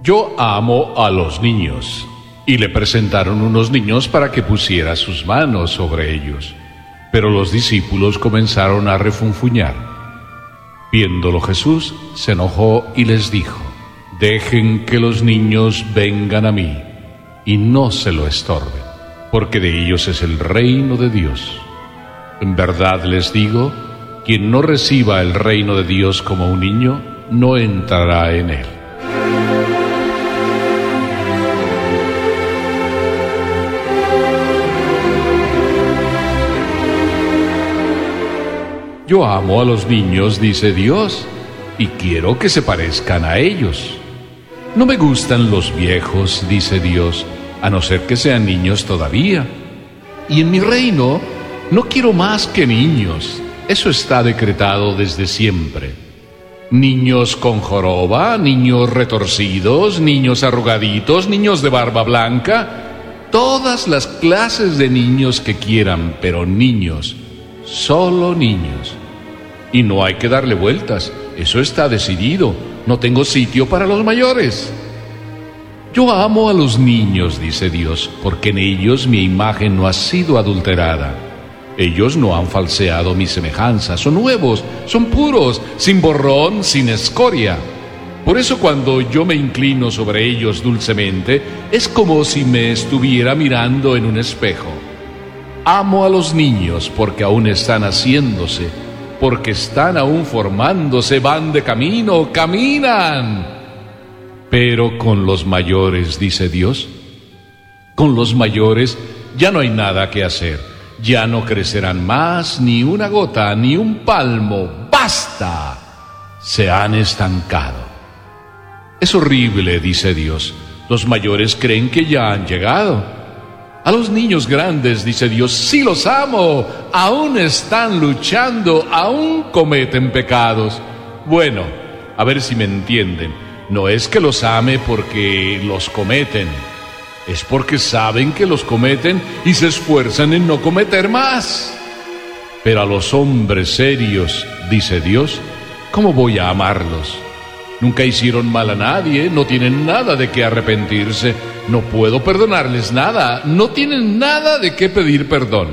Yo amo a los niños. Y le presentaron unos niños para que pusiera sus manos sobre ellos. Pero los discípulos comenzaron a refunfuñar. Viéndolo Jesús, se enojó y les dijo: dejen que los niños vengan a mí, y no se lo estorben, porque de ellos es el reino de Dios. En verdad les digo, quien no reciba el reino de Dios como un niño, no entrará en él. Yo amo a los niños, dice Dios, y quiero que se parezcan a ellos. No me gustan los viejos, dice Dios, a no ser que sean niños todavía. Y en mi reino no quiero más que niños. Eso está decretado desde siempre. Niños con joroba, niños retorcidos, niños arrugaditos, niños de barba blanca, todas las clases de niños que quieran, pero niños, solo niños. Y no hay que darle vueltas, eso está decidido. No tengo sitio para los mayores. Yo amo a los niños, dice Dios, porque en ellos mi imagen no ha sido adulterada. Ellos no han falseado mi semejanza, son nuevos, son puros, sin borrón, sin escoria. Por eso cuando yo me inclino sobre ellos dulcemente, es como si me estuviera mirando en un espejo. Amo a los niños porque aún están haciéndose, porque están aún formándose, van de camino, caminan. Pero con los mayores, dice Dios, con los mayores ya no hay nada que hacer. Ya no crecerán más ni una gota, ni un palmo. ¡Basta! Se han estancado. Es horrible, dice Dios. Los mayores creen que ya han llegado. A los niños grandes, dice Dios, sí los amo. Aún están luchando, aún cometen pecados. Bueno, a ver si me entienden. No es que los ame porque los cometen. Es porque saben que los cometen y se esfuerzan en no cometer más. Pero a los hombres serios, dice Dios, ¿cómo voy a amarlos? Nunca hicieron mal a nadie, no tienen nada de qué arrepentirse, no puedo perdonarles nada, no tienen nada de qué pedir perdón.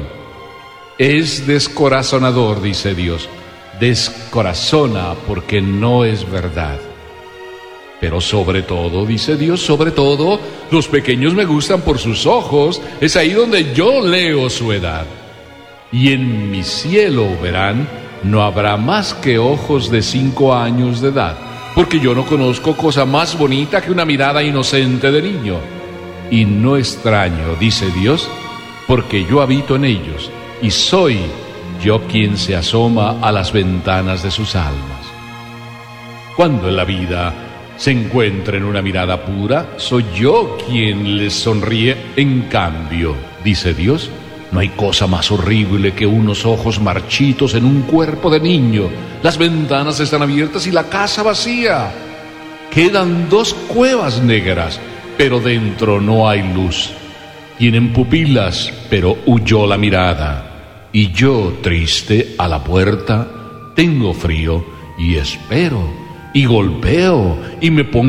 Es descorazonador, dice Dios, descorazona porque no es verdad. Pero sobre todo, dice Dios, sobre todo, los pequeños me gustan por sus ojos, es ahí donde yo leo su edad. Y en mi cielo, verán, no habrá más que ojos de 5 años de edad, porque yo no conozco cosa más bonita que una mirada inocente de niño. Y no extraño, dice Dios, porque yo habito en ellos, y soy yo quien se asoma a las ventanas de sus almas. Cuando en la vida se encuentren una mirada pura, soy yo quien les sonríe. En cambio, dice Dios, no hay cosa más horrible que unos ojos marchitos en un cuerpo de niño. Las ventanas están abiertas y la casa vacía. Quedan 2 cuevas negras, pero dentro no hay luz. Tienen pupilas, pero huyó la mirada. Y yo, triste, a la puerta, tengo frío y espero, y golpeo, y me pongo